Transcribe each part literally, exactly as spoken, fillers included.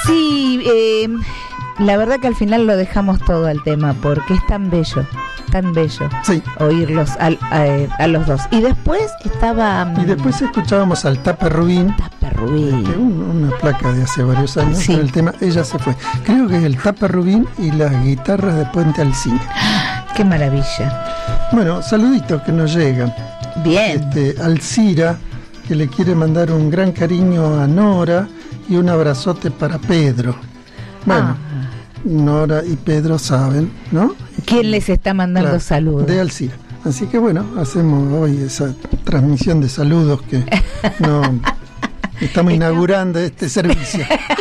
Sí, eh, la verdad que al final lo dejamos todo al tema porque es tan bello, tan bello sí. oírlos al, a, a los dos. Y después estaba... Y después escuchábamos al Tape Rubín. Tape Rubín. Este, un, una placa de hace varios años sí. con el tema Ella se fue. Creo que es el Tape Rubín y las guitarras de Puente Alsina. ¡Qué maravilla! Bueno, saluditos que nos llegan. Bien. Este, Alcira, que le quiere mandar un gran cariño a Nora y un abrazote para Pedro. Bueno, ah. Nora y Pedro saben, ¿no? ¿Quién les está mandando claro, saludos? De Alcira. Así que bueno, hacemos hoy esa transmisión de saludos que no estamos inaugurando este servicio.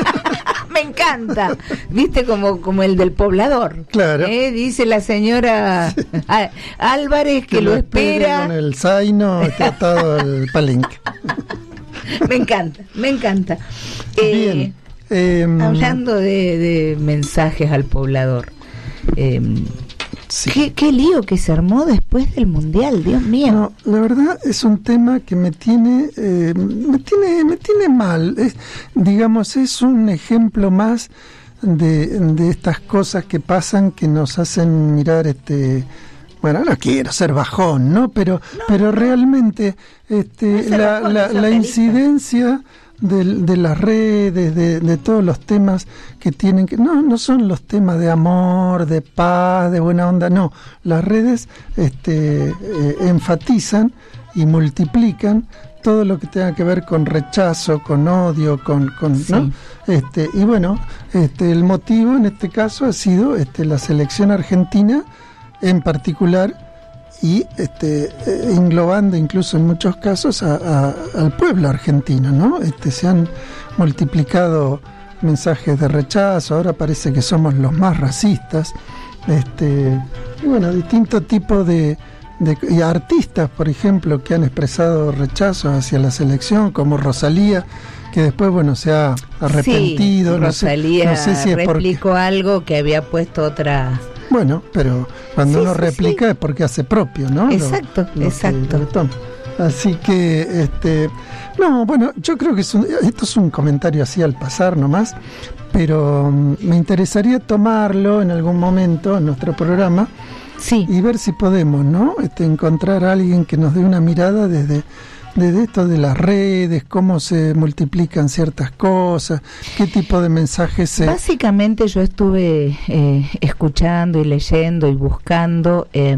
Me encanta, viste, como, como el del poblador. Claro. ¿Eh? Dice la señora sí. Álvarez que, que lo, lo espera. Con el zaino atado al palenque. Me encanta, me encanta. Bien. Eh, eh, hablando de, de mensajes al poblador. Eh, sí. ¿qué, qué lío que se armó después del Mundial, Dios mío. No, la verdad es un tema que me tiene, eh, me tiene, me tiene mal. Es, digamos, es un ejemplo más de, de estas cosas que pasan que nos hacen mirar este. Bueno, no quiero ser bajón, ¿no? Pero, no, pero realmente este, no la, bajón, la, la incidencia de, de las redes, de, de todos los temas que tienen que... No, no son los temas de amor, de paz, de buena onda, no. Las redes este, eh, enfatizan y multiplican todo lo que tenga que ver con rechazo, con odio, con... con sí. ¿no? este, y bueno, este, el motivo en este caso ha sido este, la selección argentina en particular y este, eh, englobando incluso en muchos casos a, a, al pueblo argentino, ¿no? Este, se han multiplicado mensajes de rechazo, ahora parece que somos los más racistas, este, y bueno, distintos tipos de, de y artistas, por ejemplo, que han expresado rechazo hacia la selección, como Rosalía, que después, bueno, se ha arrepentido. Sí, no Rosalía sé, no sé si es replicó porque... algo que había puesto otra... Bueno, pero cuando sí, uno sí, replica sí. es porque hace propio, ¿no? Exacto, lo, lo exacto. Que, así que, este, no, bueno, yo creo que es un, esto es un comentario así al pasar nomás, pero um, me interesaría tomarlo en algún momento en nuestro programa sí. y ver si podemos, ¿no? Este, encontrar a alguien que nos dé una mirada desde... desde esto de las redes, cómo se multiplican ciertas cosas, qué tipo de mensajes se... Básicamente yo estuve eh, escuchando y leyendo y buscando eh,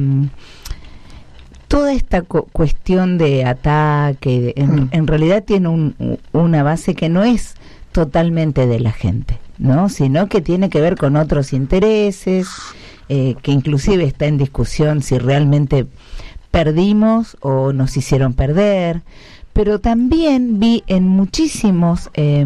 toda esta cu- cuestión de ataque, de, en, mm. en realidad tiene un, una base que no es totalmente de la gente, ¿no? Sino que tiene que ver con otros intereses, eh, que inclusive está en discusión si realmente... perdimos o nos hicieron perder, pero también vi en muchísimos, eh,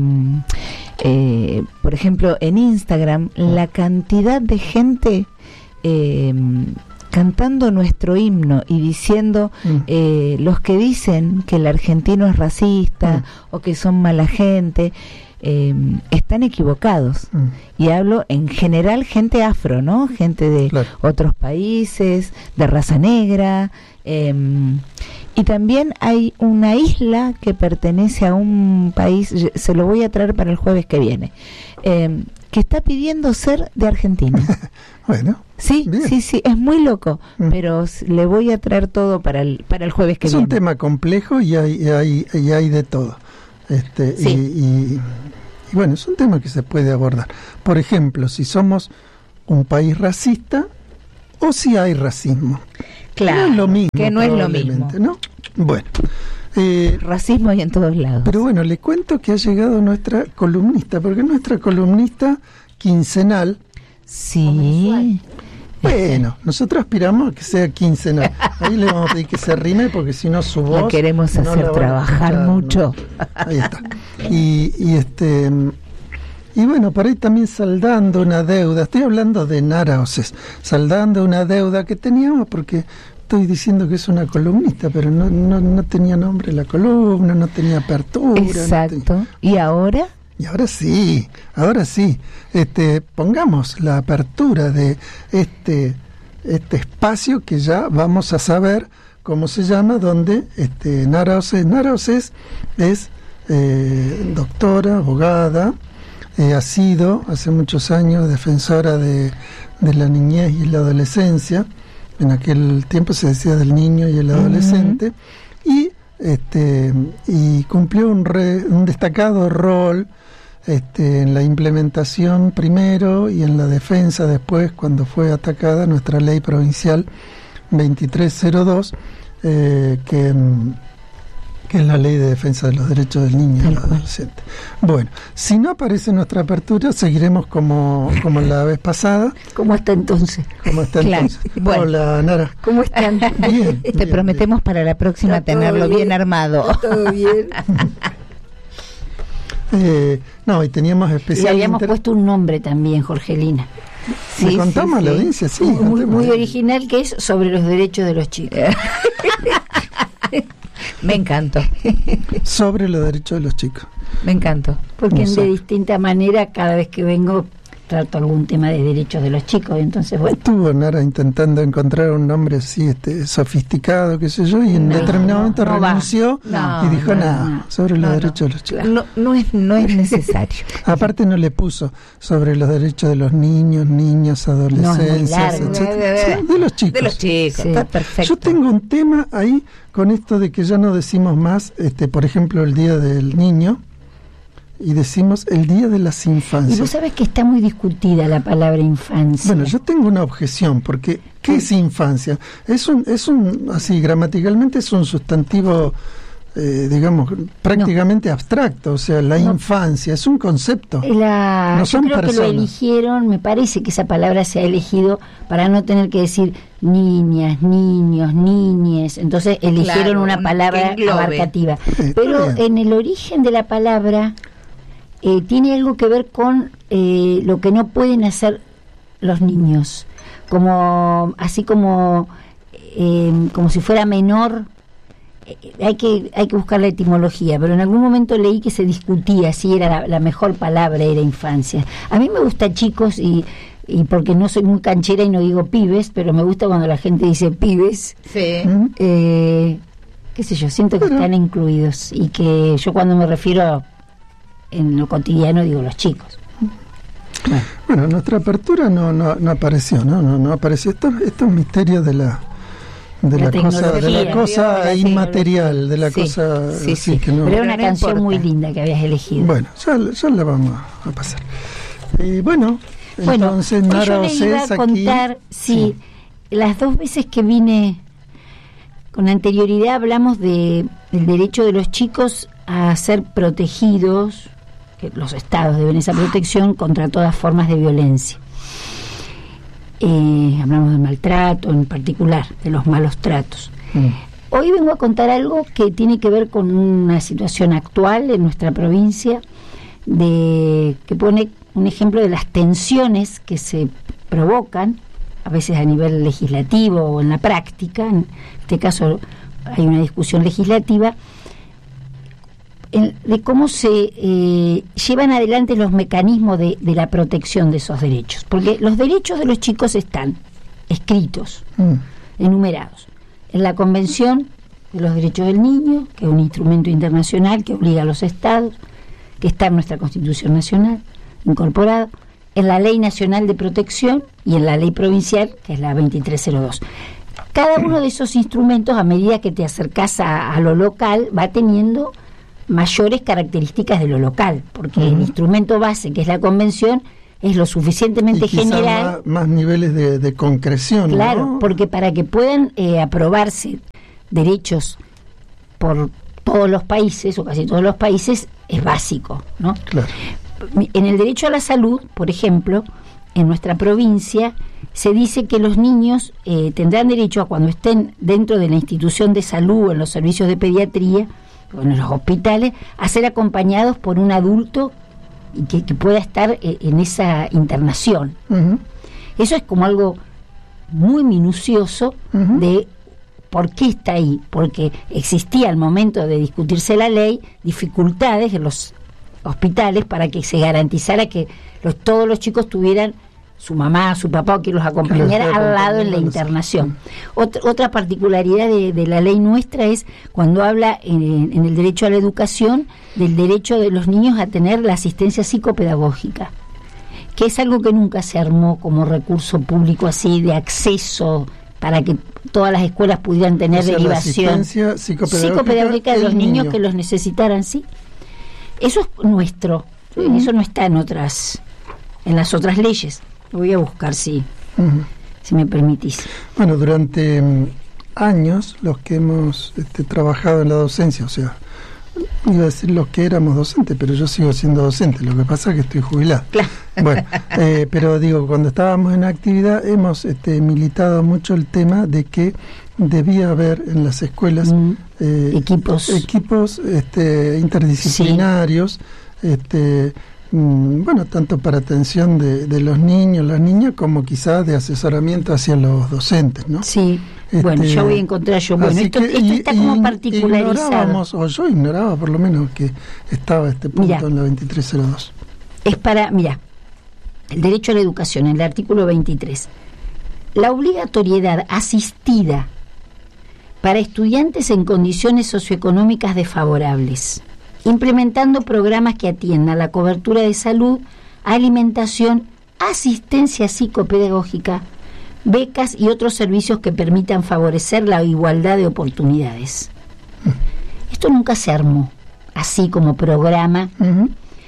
eh, por ejemplo en Instagram, la cantidad de gente eh, cantando nuestro himno y diciendo mm. eh, los que dicen que el argentino es racista mm. o que son mala gente, eh, están equivocados. Mm. Y hablo en general gente afro, ¿no? Gente de claro. otros países, de raza negra. Eh, y también hay una isla que pertenece a un país, se lo voy a traer para el jueves que viene, eh, que está pidiendo ser de Argentina. Bueno, sí, bien. sí, sí, es muy loco, mm. pero le voy a traer todo para el para el jueves que es viene. Es un tema complejo y hay y hay, y hay de todo. Este, sí. y, y, y bueno, es un tema que se puede abordar. Por ejemplo, si somos un país racista o si hay racismo. Claro, no es lo mismo, que no es lo mismo, ¿no? Bueno, eh, racismo hay en todos lados. Pero bueno, le cuento que ha llegado nuestra columnista, porque nuestra columnista quincenal. Sí. Bueno, nosotros aspiramos a que sea quincenal. Ahí le vamos a pedir que se rime, porque si no su voz. La queremos no hacer la trabajar escuchar, mucho. ¿no? Ahí está. Y, y este. Y bueno, por ahí también saldando una deuda, estoy hablando de Nara Oces, saldando una deuda que teníamos, porque estoy diciendo que es una columnista, pero no, no, no tenía nombre la columna, no tenía apertura. Exacto. No tenía... ¿Y ahora? Y ahora sí, ahora sí. Este, pongamos la apertura de este, este espacio que ya vamos a saber cómo se llama, donde este, Nara Oces, Nara Oces es eh, doctora, abogada, eh, ha sido hace muchos años defensora de, de la niñez y la adolescencia. En aquel tiempo se decía del niño y el adolescente. Uh-huh. Y este y cumplió un, re, un destacado rol este, en la implementación primero y en la defensa después, cuando fue atacada nuestra ley provincial veintitrés cero dos, eh, que, que es la ley de defensa de los derechos del niño y del adolescente. Bueno, si no aparece nuestra apertura, seguiremos como, como la vez pasada. ¿Cómo está entonces? ¿Cómo está claro. entonces? Bueno. Hola, Nara. ¿Cómo están? Bien, Te bien, prometemos bien. para la próxima Está tenerlo bien, bien armado. Está todo bien. Eh, no, y teníamos especial. Le habíamos inter... puesto un nombre también, Jorgelina. ¿Le Sí, contamos sí, a la sí. audiencia? Sí, muy, muy contemos. original, que es sobre los derechos de los chicos. Me encantó, Sobre los derechos de los chicos. me encantó. Porque No de sé. distinta manera, cada vez que vengo, trato algún tema de derechos de los chicos. Entonces, bueno. Estuvo Nara intentando encontrar un nombre así, este, sofisticado, qué sé yo, y en No, determinado no, momento no va. renunció No, y dijo no, nada, no. sobre los No, no. derechos de los chicos. No, no es, no es necesario. Aparte no le puso sobre los derechos de los niños, niñas, adolescencias, largo. etcétera. Sí, de los chicos. De los chicos, Sí. está perfecto. Yo tengo un tema ahí con esto de que ya no decimos más, este, por ejemplo, el Día del Niño, y decimos el Día de las Y Infancias. vos sabés que está muy discutida la palabra infancia. Bueno, yo tengo una objeción, porque ¿qué es infancia? Es un, es un, así, gramaticalmente es un sustantivo, eh, digamos, prácticamente abstracto, o sea, la No. infancia, es un concepto. La, No yo son creo que lo personas. eligieron, me parece que esa palabra se ha elegido para no tener que decir niñas, niños, niñes. Entonces eligieron Claro, una un- palabra que englobe. abarcativa. está Pero bien. en el origen de la palabra eh, tiene algo que ver con eh, lo que no pueden hacer los niños. Como, así como, eh, como si fuera menor. Hay que hay que buscar la etimología, pero en algún momento leí que se discutía si era la, la mejor palabra, era infancia. A mí me gusta chicos y, y porque no soy muy canchera y no digo pibes, pero me gusta cuando la gente dice pibes. Sí. ¿Mm? Eh, qué sé yo, siento que Bueno. están incluidos y que yo cuando me refiero en lo cotidiano digo los chicos. Bueno, Bueno, nuestra apertura no, no, no apareció, ¿no? No, no apareció. Esto, estos misterios de la de La la, cosa de tecnología, la cosa de la inmaterial, de la Sí, cosa sí, así sí. que no. pero era Pero una no canción importa. muy linda que habías elegido. Bueno, ya, ya la vamos a pasar. Y bueno, Bueno, entonces hoy Nara yo les iba Océs a aquí. contar, sí, las dos veces que vine con anterioridad hablamos de el derecho de los chicos a ser protegidos, que los estados deben esa protección contra todas formas de violencia. Eh, hablamos del maltrato en particular, de los malos tratos. Mm. Hoy vengo a contar algo que tiene que ver con una situación actual en nuestra provincia, de que pone un ejemplo de las tensiones que se provocan, a veces a nivel legislativo o en la práctica. En este caso hay una discusión legislativa, en- de cómo se eh, llevan adelante los mecanismos de, de la protección de esos derechos. Porque los derechos de los chicos están escritos, Mm. enumerados en la Convención de los Derechos del Niño, que es un instrumento internacional que obliga a los estados, que está en nuestra Constitución Nacional, incorporado, en la Ley Nacional de Protección y en la Ley Provincial, que es la veintitrés cero dos. Cada uno de esos instrumentos, a medida que te acercas a, a lo local, va teniendo mayores características de lo local, porque el Ujú. instrumento base, que es la Convención, es lo Y suficientemente quizás general. más, más niveles de, de concreción, Claro, ¿no? porque para que puedan eh, aprobarse derechos por todos los países, o casi todos los países, es básico, ¿no? Claro. En el derecho a la salud, por ejemplo, en nuestra provincia, se dice que los niños eh, tendrán derecho a, cuando estén dentro de la institución de salud o en los servicios de pediatría, o en los hospitales, a ser acompañados por un adulto y que, que pueda estar eh, en esa internación. Ujú. Eso es como algo muy minucioso Ujú. de por qué está ahí, porque existía al momento de discutirse la ley dificultades en los hospitales para que se garantizara que los, todos los chicos tuvieran su mamá, su papá o quien los acompañara al lado en la internación. Otra, otra particularidad de, de la ley nuestra es cuando habla en, en el derecho a la educación del derecho de los niños a tener la asistencia psicopedagógica, que es algo que nunca se armó como recurso público así de acceso para que todas las escuelas pudieran tener, o sea, derivación la asistencia psicopedagógica, psicopedagógica de los niños niño. que los necesitaran, sí. Eso es nuestro, uh-huh. Eso no está en otras, en las otras leyes. Lo voy a buscar, si, uh-huh. si me permitís. Bueno, durante um, años los que hemos este, trabajado en la docencia, o sea, iba a decir los que éramos docentes, pero yo sigo siendo docente, lo que pasa es que estoy jubilado. Claro. Bueno, eh, pero digo, cuando estábamos en actividad hemos este, militado mucho el tema de que debía haber en las escuelas mm, eh, equipos equipos este, interdisciplinarios, sí. este bueno, tanto para atención de, de los niños, las niñas, como quizás de asesoramiento hacia los docentes, ¿no? Sí, este, bueno, yo voy a encontrar yo. Bueno, esto, que, esto está como y, particularizado. Ignorábamos, o yo ignoraba por lo menos que estaba este punto mirá, en la veintitrés cero dos. Es para, mira, el derecho a la educación, en el artículo veintitrés. La obligatoriedad asistida para estudiantes en condiciones socioeconómicas desfavorables, implementando programas que atiendan la cobertura de salud, alimentación, asistencia psicopedagógica, becas y otros servicios que permitan favorecer la igualdad de oportunidades. Esto nunca se armó así como programa. Uh-huh.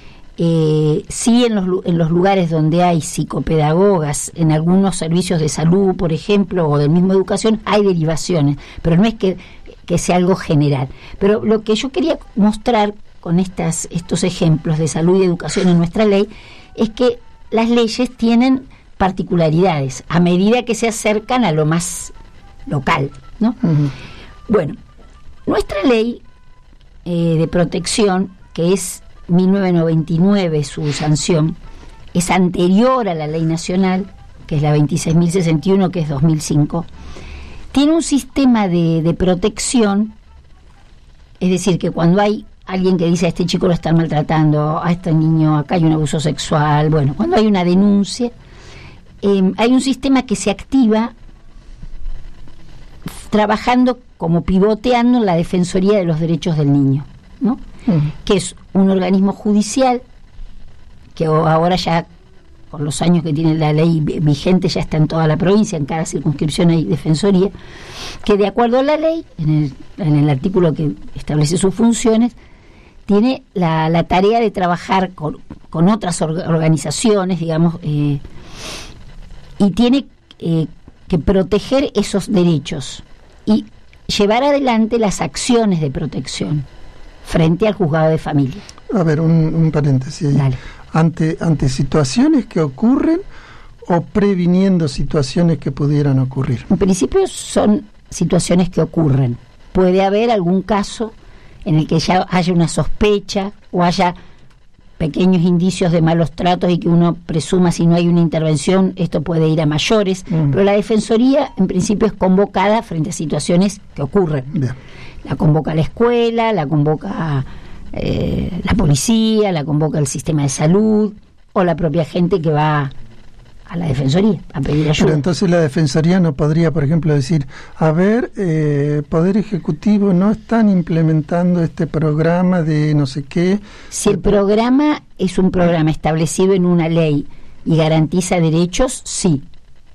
Eh, sí, en los, en los lugares donde hay psicopedagogas, en algunos servicios de salud, por ejemplo, o de misma educación, hay derivaciones, pero no es que que sea algo general. Pero lo que yo quería mostrar con estas, estos ejemplos de salud y educación en nuestra ley es que las leyes tienen particularidades a medida que se acercan a lo más local, ¿no? Uh-huh. Bueno, nuestra ley eh, de protección, que es mil novecientos noventa y nueve su sanción, es anterior a la ley nacional, que es la veintiséis mil sesenta y uno, que es dos mil cinco, tiene un sistema de, de protección, es decir, que cuando hay alguien que dice a este chico lo están maltratando, a este niño acá hay un abuso sexual, bueno, cuando hay una denuncia, eh, hay un sistema que se activa trabajando como pivoteando en la Defensoría de los Derechos del Niño, ¿no? Uh-huh. Que es un organismo judicial que ahora ya, con los años que tiene la ley vigente, ya está en toda la provincia, en cada circunscripción hay defensoría, que de acuerdo a la ley, en el, en el artículo que establece sus funciones, tiene la, la tarea de trabajar con, con otras or, organizaciones, digamos, eh, y tiene eh, que proteger esos derechos y llevar adelante las acciones de protección frente al juzgado de familia. A ver, un, un paréntesis ahí. Dale. Ante, ante situaciones que ocurren o previniendo situaciones que pudieran ocurrir. En principio son situaciones que ocurren. Puede haber algún caso en el que ya haya una sospecha o haya pequeños indicios de malos tratos y que uno presuma, si no hay una intervención, esto puede ir a mayores. Mm. Pero la Defensoría en principio es convocada frente a situaciones que ocurren. Bien. La convoca la escuela, la convoca Eh, la policía, la convoca el sistema de salud o la propia gente que va a la Defensoría a pedir ayuda. Pero entonces la Defensoría no podría, por ejemplo, decir, a ver, eh, Poder Ejecutivo no están implementando este programa de no sé qué. Si el programa es un programa establecido en una ley y garantiza derechos, sí.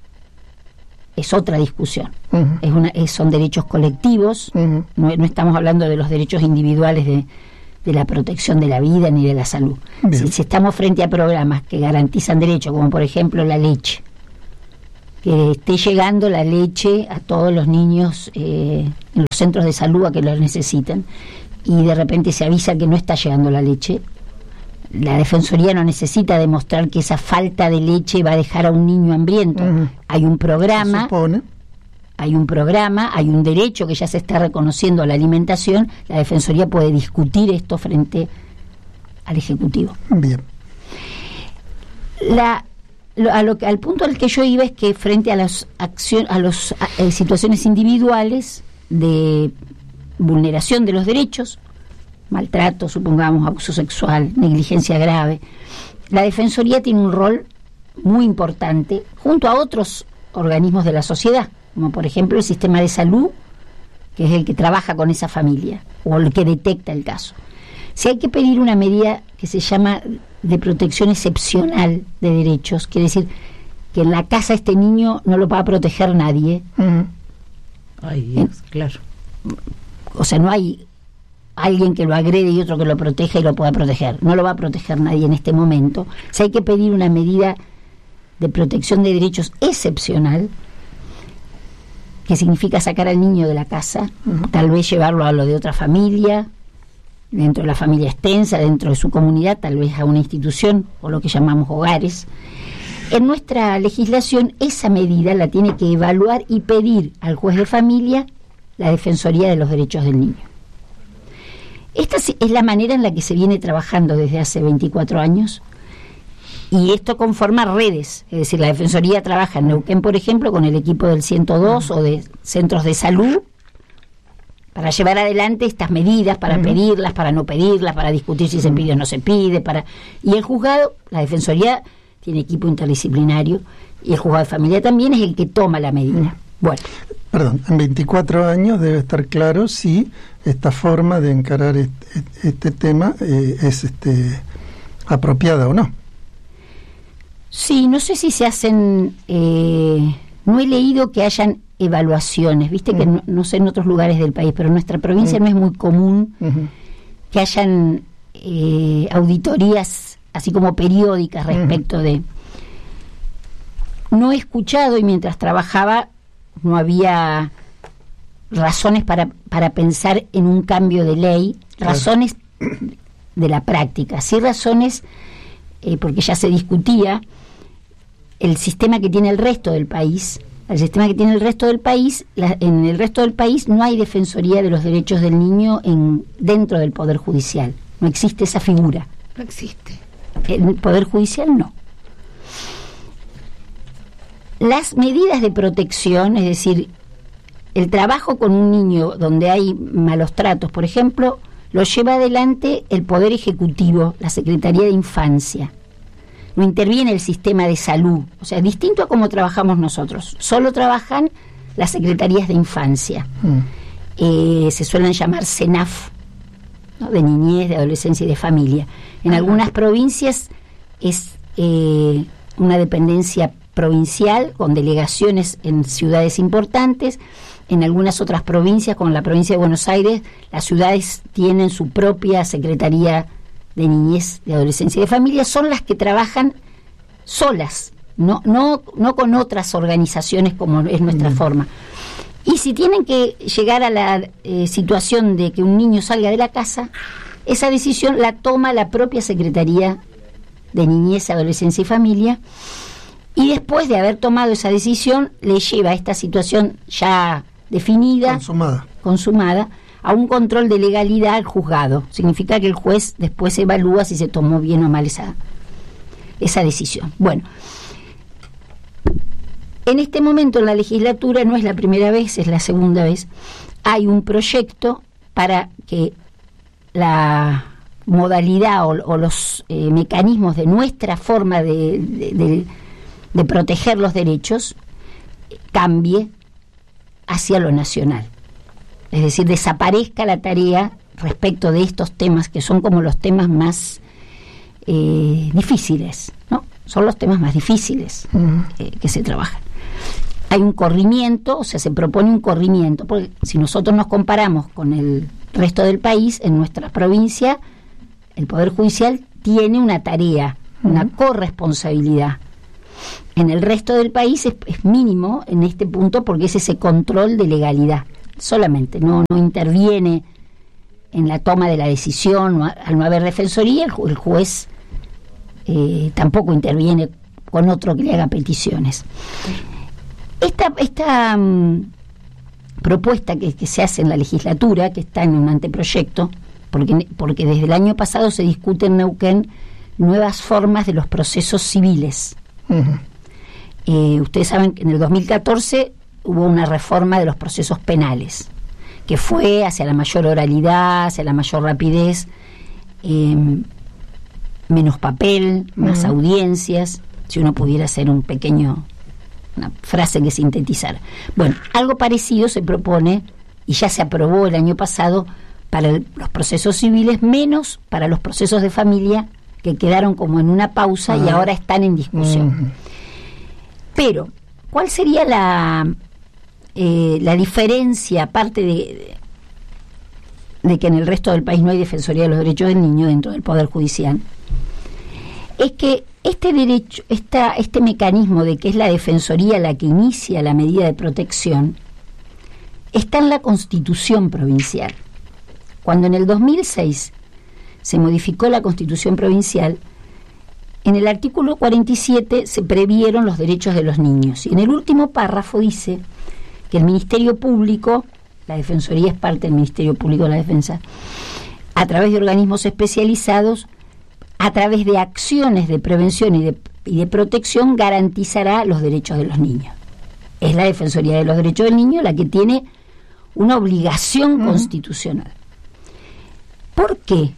Es otra discusión. Uh-huh. Es una, es, son derechos colectivos, uh-huh. no, no estamos hablando de los derechos individuales de de la protección de la vida ni de la salud. Si, si estamos frente a programas que garantizan derechos, como por ejemplo la leche, que esté llegando la leche a todos los niños eh, en los centros de salud a que lo necesitan, y de repente se avisa que no está llegando la leche, la Defensoría no necesita demostrar que esa falta de leche va a dejar a un niño hambriento. Uh-huh. Hay un programa... Se supone. Hay un programa, hay un derecho que ya se está reconociendo a la alimentación. La Defensoría puede discutir esto frente al Ejecutivo. Bien. La, lo, a lo, al punto al que yo iba es que frente a las acción, a las eh, situaciones individuales de vulneración de los derechos, maltrato, supongamos, abuso sexual, negligencia grave, la Defensoría tiene un rol muy importante, junto a otros organismos de la sociedad, como por ejemplo el sistema de salud, que es el que trabaja con esa familia, o el que detecta el caso. Si hay que pedir una medida que se llama de protección excepcional de derechos, quiere decir que en la casa este niño no lo va a proteger nadie. Uh-huh. Ay, Dios, claro. O sea, no hay alguien que lo agrede y otro que lo proteja y lo pueda proteger. No lo va a proteger nadie en este momento. Si hay que pedir una medida de protección de derechos excepcional, que significa sacar al niño de la casa, uh-huh. tal vez llevarlo a lo de otra familia, dentro de la familia extensa, dentro de su comunidad, tal vez a una institución o lo que llamamos hogares. En nuestra legislación esa medida la tiene que evaluar y pedir al juez de familia la Defensoría de los Derechos del Niño. Esta es la manera en la que se viene trabajando desde hace veinticuatro años, y esto conforma redes, es decir, la Defensoría trabaja en Neuquén, por ejemplo, con el equipo del ciento dos o de centros de salud para llevar adelante estas medidas, para uh-huh. pedirlas, para no pedirlas, para discutir si uh-huh. se pide o no se pide, para y el juzgado, la Defensoría tiene equipo interdisciplinario, y el juzgado de familia también es el que toma la medida. Uh-huh. Bueno. Perdón, en veinticuatro años debe estar claro si esta forma de encarar este, este tema eh, es este apropiada o no. Sí, no sé si se hacen, eh, no he leído que hayan evaluaciones, viste que uh-huh. no, no sé en otros lugares del país, pero en nuestra provincia uh-huh. no es muy común uh-huh. que hayan eh, auditorías así como periódicas respecto uh-huh. de... No he escuchado, y mientras trabajaba no había razones para, para pensar en un cambio de ley, claro. razones de la práctica, sí razones, eh, porque ya se discutía el sistema que tiene el resto del país. El sistema que tiene el resto del país, la, en el resto del país no hay Defensoría de los Derechos del Niño en, dentro del Poder Judicial. No existe esa figura. No existe. En el Poder Judicial no. Las medidas de protección, es decir, el trabajo con un niño donde hay malos tratos, por ejemplo, lo lleva adelante el Poder Ejecutivo, la Secretaría de Infancia. No interviene el sistema de salud, o sea, distinto a cómo trabajamos nosotros. Solo trabajan las secretarías de infancia. Mm. Eh, se suelen llamar CENAF, ¿no? De niñez, de adolescencia y de familia. En ah, algunas provincias es eh, una dependencia provincial con delegaciones en ciudades importantes. En algunas otras provincias, como la provincia de Buenos Aires, las ciudades tienen su propia secretaría de niñez, de adolescencia y de familia. Son las que trabajan solas, no no no con otras organizaciones como es nuestra mm. forma. Y si tienen que llegar a la eh, situación de que un niño salga de la casa, esa decisión la toma la propia Secretaría de Niñez, Adolescencia y Familia, y después de haber tomado esa decisión le lleva a esta situación ya definida, consumada, consumada a un control de legalidad al juzgado. Significa que el juez después evalúa si se tomó bien o mal esa, esa decisión. Bueno, en este momento en la legislatura, no es la primera vez, es la segunda vez, hay un proyecto para que la modalidad o, o los eh, mecanismos de nuestra forma de, de, de, de proteger los derechos cambie hacia lo nacional. Es decir, desaparezca la tarea respecto de estos temas que son como los temas más eh, difíciles, ¿no? Son los temas más difíciles uh-huh. eh, que se trabajan. Hay un corrimiento, o sea, se propone un corrimiento, porque si nosotros nos comparamos con el resto del país, en nuestra provincia, el Poder Judicial tiene una tarea, uh-huh. una corresponsabilidad. En el resto del país es, es mínimo en este punto porque es ese control de legalidad. Solamente, no, no interviene en la toma de la decisión, no, al no haber defensoría, el, ju- el juez eh, tampoco interviene con otro que le haga peticiones. Esta, esta um, propuesta que, que se hace en la legislatura, que está en un anteproyecto, porque, porque desde el año pasado se discute en Neuquén nuevas formas de los procesos civiles. Uh-huh. Eh, ustedes saben que en el dos mil catorce hubo una reforma de los procesos penales, que fue hacia la mayor oralidad, hacia la mayor rapidez, eh, menos papel, más uh-huh. audiencias, si uno pudiera hacer un pequeño, una frase que sintetizara. Bueno, algo parecido se propone, y ya se aprobó el año pasado, para el, los procesos civiles, menos para los procesos de familia, que quedaron como en una pausa ah. y ahora están en discusión. Uh-huh. Pero, ¿cuál sería la, eh, la diferencia, aparte de, de que en el resto del país no hay Defensoría de los Derechos del Niño dentro del Poder Judicial? Es que este derecho, esta, este mecanismo de que es la Defensoría la que inicia la medida de protección, está en la Constitución provincial. Cuando en el dos mil seis se modificó la Constitución provincial, en el artículo cuarenta y siete se previeron los derechos de los niños. Y en el último párrafo dice que el Ministerio Público, la Defensoría es parte del Ministerio Público de la Defensa, a través de organismos especializados, a través de acciones de prevención y de, y de protección, garantizará los derechos de los niños. Es la Defensoría de los Derechos del Niño la que tiene una obligación uh-huh. constitucional. ¿Por qué?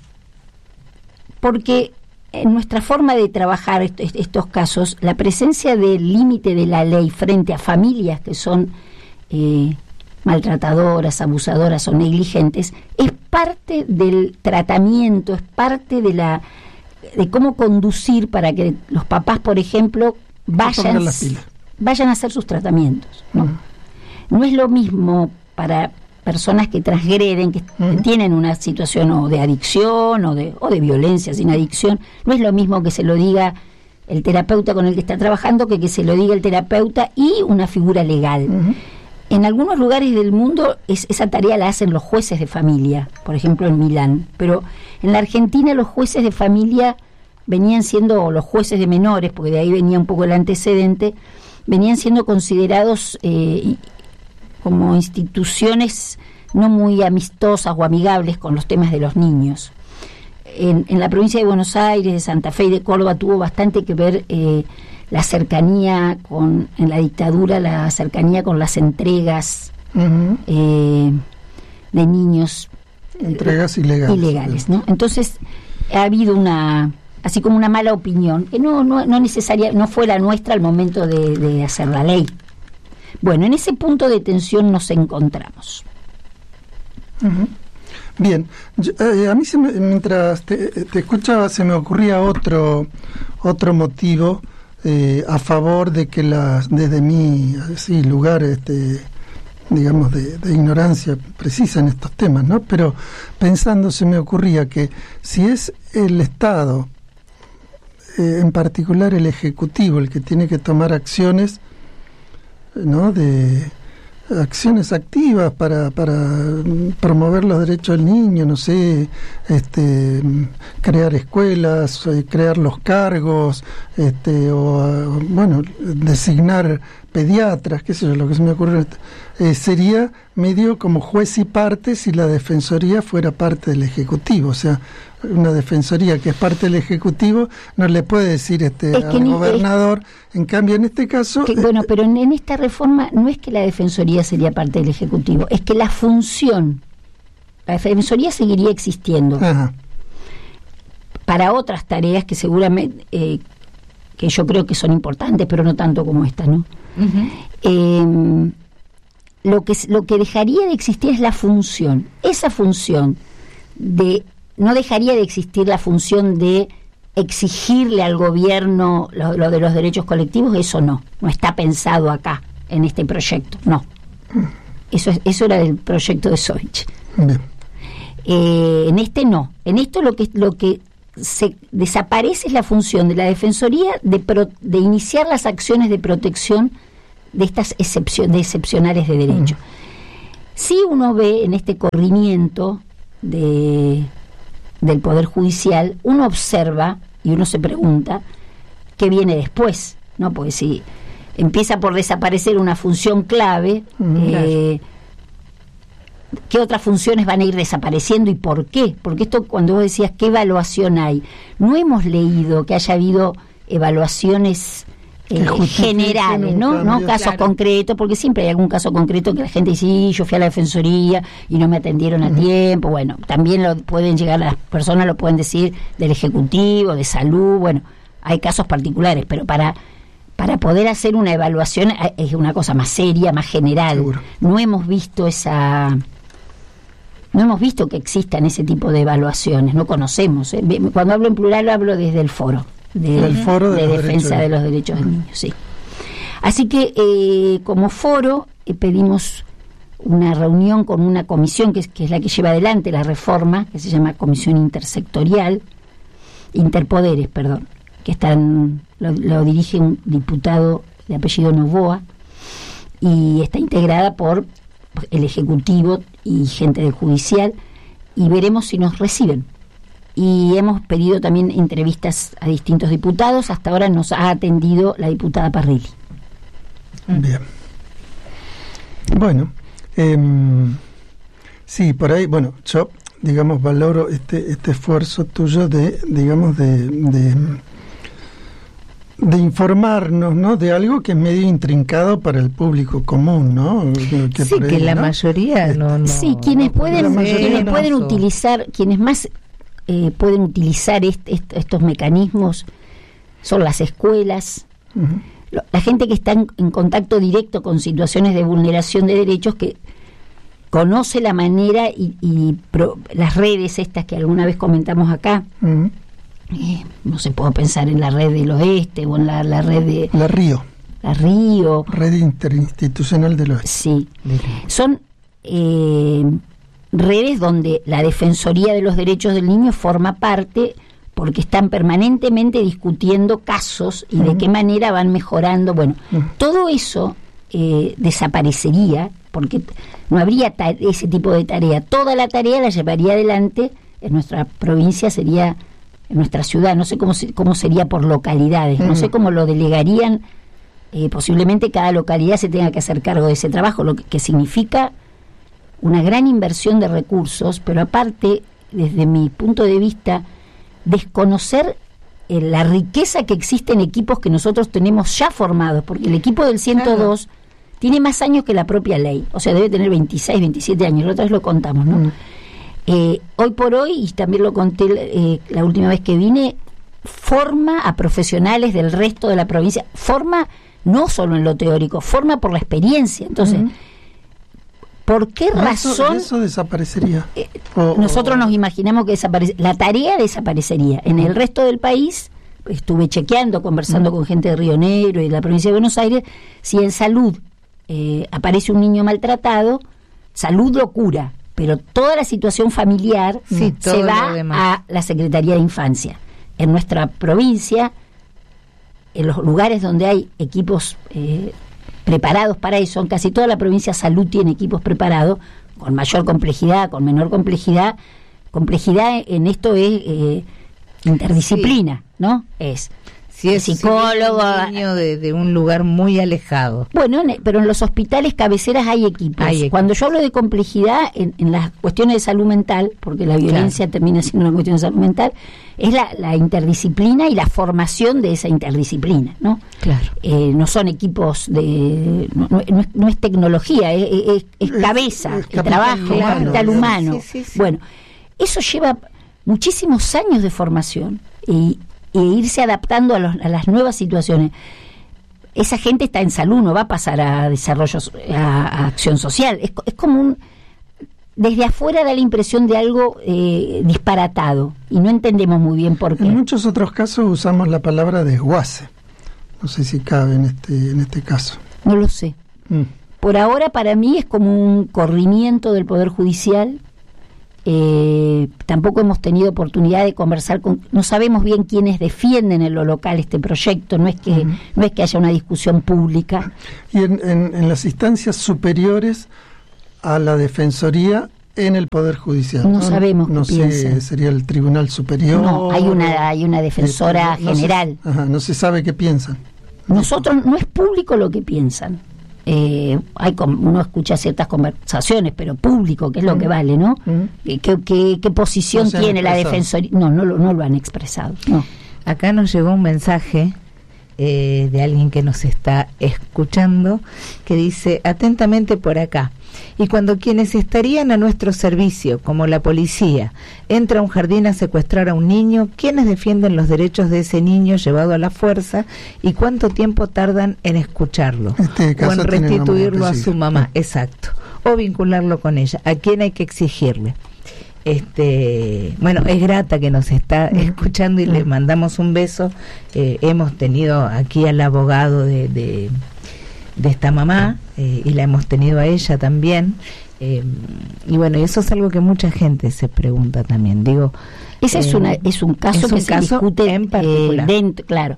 Porque en nuestra forma de trabajar est- est- estos casos, la presencia del límite de la ley frente a familias que son eh, maltratadoras, abusadoras o negligentes, es parte del tratamiento, es parte de la de cómo conducir para que los papás, por ejemplo, vayan, vayan a hacer sus tratamientos, ¿no? Uh-huh. No es lo mismo para personas que transgreden, que uh-huh. tienen una situación o de adicción o de, o de violencia sin adicción, no es lo mismo que se lo diga el terapeuta con el que está trabajando que que se lo diga el terapeuta y una figura legal. Uh-huh. En algunos lugares del mundo es, esa tarea la hacen los jueces de familia, por ejemplo en Milán, pero en la Argentina los jueces de familia venían siendo, o los jueces de menores, porque de ahí venía un poco el antecedente, venían siendo considerados eh, como instituciones no muy amistosas o amigables con los temas de los niños. En, en la provincia de Buenos Aires, de Santa Fe y de Córdoba tuvo bastante que ver eh, la cercanía con, en la dictadura, la cercanía con las entregas uh-huh. eh, de niños. Entregas ilegales. Ilegales, ¿no? Entonces ha habido una, así como una mala opinión, que no, no, no necesaria, no fue la nuestra al momento de, de hacer la ley. Bueno, en ese punto de tensión nos encontramos. Uh-huh. Bien, yo, eh, a mí se me, mientras te, te escuchaba se me ocurría otro otro motivo eh, a favor de que las desde mi sí, lugar este, digamos de, de ignorancia precisa en estos temas, ¿no? Pero pensando se me ocurría que si es el Estado, eh, en particular el Ejecutivo, el que tiene que tomar acciones, ¿no? De acciones activas para para promover los derechos del niño, no sé, este crear escuelas, crear los cargos, este o bueno, designar pediatras, qué sé yo, lo que se me ocurre, eh, sería medio como juez y parte si la Defensoría fuera parte del Ejecutivo. O sea, una Defensoría que es parte del Ejecutivo no le puede decir este es al gobernador, es, en cambio en este caso... Que, eh, bueno, pero en, en esta reforma no es que la Defensoría sería parte del Ejecutivo, es que la función, la Defensoría seguiría existiendo ajá. para otras tareas que seguramente, eh, que yo creo que son importantes, pero no tanto como esta, ¿no? Uh-huh. Eh, lo que lo que dejaría de existir es la función. Esa función de no dejaría de existir la función de exigirle al gobierno lo, lo de los derechos colectivos. Eso no, no está pensado acá en este proyecto. No, eso es, eso era del proyecto de Sovich. Eh, en este no. En esto lo que lo que se desaparece es la función de la Defensoría de, pro, de iniciar las acciones de protección de estas excepción, de excepcionales de derecho. Mm. Si uno ve en este corrimiento de, del Poder Judicial, uno observa y uno se pregunta qué viene después, ¿no? Porque si empieza por desaparecer una función clave, mm, eh, ¿qué otras funciones van a ir desapareciendo y por qué? Porque esto, cuando vos decías qué evaluación hay, no hemos leído que haya habido evaluaciones eh, generales, ¿no? ¿no? Casos claro. concretos, porque siempre hay algún caso concreto que la gente dice, sí, yo fui a la Defensoría y no me atendieron a uh-huh. tiempo. Bueno, también lo pueden llegar, las personas lo pueden decir del Ejecutivo, de Salud, bueno, hay casos particulares, pero para para poder hacer una evaluación es una cosa más seria, más general. Seguro. No hemos visto esa no hemos visto que existan ese tipo de evaluaciones, no conocemos, ¿eh? Cuando hablo en plural hablo desde el foro de, el foro de, de los defensa derechos. de los derechos del niño, sí. Así que eh, como foro eh, pedimos una reunión con una comisión que es, que es la que lleva adelante la reforma, que se llama Comisión Intersectorial, Interpoderes, perdón, que están lo, lo dirige un diputado de apellido Novoa y está integrada por el Ejecutivo y gente del Judicial, y veremos si nos reciben. Y hemos pedido también entrevistas a distintos diputados. Hasta ahora nos ha atendido la diputada Parrilli. Bien. Bueno, eh, sí, por ahí, bueno, yo, digamos, valoro este este esfuerzo tuyo de, digamos, de, de, de informarnos, ¿no? De algo que es medio intrincado para el público común, ¿no? Que sí, que ahí, la ¿no? mayoría no, no... Sí, quienes no, pueden, quienes no, pueden no. utilizar, quienes más eh, pueden utilizar est, est, estos mecanismos son las escuelas, uh-huh. La gente que está en, en contacto directo con situaciones de vulneración de derechos, que conoce la manera y, y pro, las redes estas que alguna vez comentamos acá, uh-huh. eh, no se puede pensar en la red del oeste o en la, la red de... La Río. La Río. Red Interinstitucional del Oeste. Sí. Son eh, redes donde la Defensoría de los Derechos del Niño forma parte, porque están permanentemente discutiendo casos y uh-huh. de qué manera van mejorando. Bueno, uh-huh. todo eso eh, desaparecería, porque no habría ta- ese tipo de tarea. Toda la tarea la llevaría adelante en nuestra provincia, sería en nuestra ciudad, no sé cómo, se, cómo sería por localidades, uh-huh. no sé cómo lo delegarían, eh, posiblemente cada localidad se tenga que hacer cargo de ese trabajo, lo que, que significa una gran inversión de recursos, pero aparte, desde mi punto de vista, desconocer eh, la riqueza que existe en equipos que nosotros tenemos ya formados, porque el equipo del ciento dos claro. tiene más años que la propia ley, o sea, debe tener veintiséis, veintisiete años, la otra vez lo contamos, ¿no? Mm. Eh, hoy por hoy, y también lo conté eh, la última vez que vine, forma a profesionales del resto de la provincia, forma no solo en lo teórico, forma por la experiencia. Entonces, mm. ¿por qué razón? Eso, eso desaparecería. Eh, o, nosotros o... nos imaginamos que desaparece, la tarea desaparecería. En el resto del país, estuve chequeando, conversando mm. con gente de Río Negro y de la provincia de Buenos Aires, si en salud eh, aparece un niño maltratado, salud lo cura, pero toda la situación familiar sí, se va a la Secretaría de Infancia. En nuestra provincia, en los lugares donde hay equipos eh, preparados para eso, en casi toda la provincia salud tiene equipos preparados, con mayor complejidad, con menor complejidad. Complejidad en esto es eh, interdisciplina, sí. ¿no? Es si es psicólogo, si un niño de, de un lugar muy alejado. Bueno, pero en los hospitales cabeceras hay equipos. Hay equipos. Cuando yo hablo de complejidad en, en las cuestiones de salud mental, porque la violencia claro. termina siendo una cuestión de salud mental, es la, la interdisciplina y la formación de esa interdisciplina, ¿no? Claro. Eh, no son equipos de... No, no, es, no es tecnología, es, es, es cabeza, es, es capital, trabajo, claro, capital humano. Sí, sí, sí. Bueno, eso lleva muchísimos años de formación y e irse adaptando a, los, a las nuevas situaciones. Esa gente está en salud, no va a pasar a desarrollo, a, a acción social. Es, es como un... Desde afuera da la impresión de algo eh, disparatado y no entendemos muy bien por qué. En muchos otros casos usamos la palabra desguace. No sé si cabe en este, en este caso. No lo sé. Mm. Por ahora para mí es como un corrimiento del Poder Judicial. Eh, tampoco hemos tenido oportunidad de conversar con, no sabemos bien quiénes defienden en lo local este proyecto, no es que uh-huh. no es que haya una discusión pública. Y en, en, en las instancias superiores a la Defensoría en el Poder Judicial. No, no sabemos no qué sé, piensan. Sería el Tribunal Superior. No, hay una hay una defensora eh, no general. Se, ajá, no se sabe qué piensan. Nosotros no es público lo que piensan. Eh, hay uno escucha ciertas conversaciones, pero público, que es lo que vale, ¿no? ¿Qué, qué, qué posición no tiene la Defensoría? No, no lo, no lo han expresado. No. Acá nos llegó un mensaje eh, de alguien que nos está escuchando, que dice: atentamente por acá. Y cuando quienes estarían a nuestro servicio, como la policía, entra a un jardín a secuestrar a un niño, ¿quiénes defienden los derechos de ese niño llevado a la fuerza y cuánto tiempo tardan en escucharlo? Este o en restituirlo a sí. su mamá, exacto, o vincularlo con ella. ¿A quién hay que exigirle? Este, bueno, es Grata que nos está escuchando y le mandamos un beso. Eh, hemos tenido aquí al abogado de, de, de esta mamá eh, y la hemos tenido a ella también. Eh, y bueno, eso es algo que mucha gente se pregunta también. Digo, ese eh, es una es un caso es un que caso se discute en particular. Eh, dentro, claro.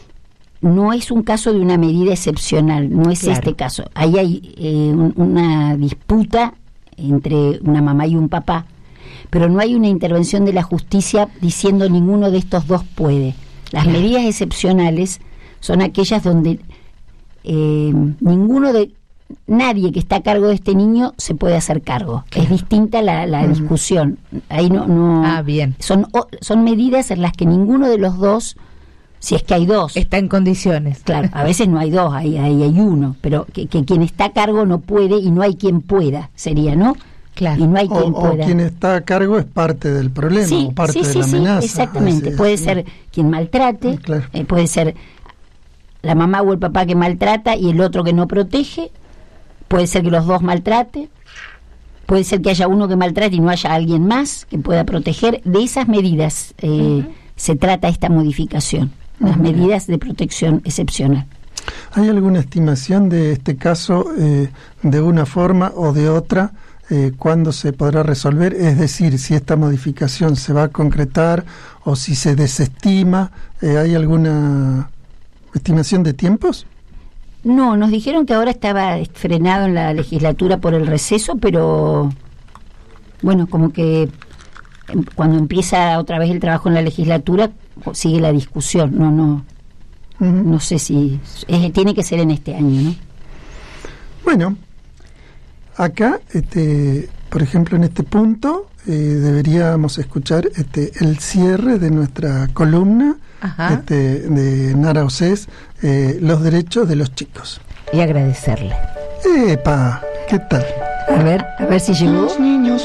No es un caso de una medida excepcional, no es claro. este caso. Ahí hay eh, un, una disputa entre una mamá y un papá, pero no hay una intervención de la justicia diciendo ninguno de estos dos puede. Las claro. medidas excepcionales son aquellas donde eh, ninguno de nadie que está a cargo de este niño se puede hacer cargo. Claro. Es distinta la, la mm. discusión. Ahí no, no. Ah, bien. Son son medidas en las que ninguno de los dos, si es que hay dos, está en condiciones. Claro, a veces no hay dos, hay hay, hay uno, pero que, que quien está a cargo no puede y no hay quien pueda, sería, ¿no? Claro. Y no hay quien o, pueda. O quien está a cargo es parte del problema, sí, o parte sí, de sí, la sí, amenaza. exactamente. Así, puede así. ser quien maltrate, Claro. eh, puede ser la mamá o el papá que maltrata y el otro que no protege, puede ser que los dos maltraten, puede ser que haya uno que maltrate y no haya alguien más que pueda proteger. De esas medidas eh, uh-huh. se trata esta modificación, uh-huh. las medidas de protección excepcional. ¿Hay alguna estimación de este caso eh, de una forma o de otra? Eh, ¿Cuándo se podrá resolver? Es decir, si esta modificación se va a concretar o si se desestima. Eh, ¿Hay alguna estimación de tiempos? No, nos dijeron que ahora estaba frenado en la legislatura por el receso, pero bueno, como que cuando empieza otra vez el trabajo en la legislatura sigue la discusión. No, no, uh-huh. no sé si es, tiene que ser en este año, ¿no? Bueno. Acá, este, por ejemplo, en este punto, eh, deberíamos escuchar este, el cierre de nuestra columna este, de Nara Océs, eh, los derechos de los chicos. Y agradecerle. ¡Epa! ¿Qué tal? A ver, a ver si llegó. Los niños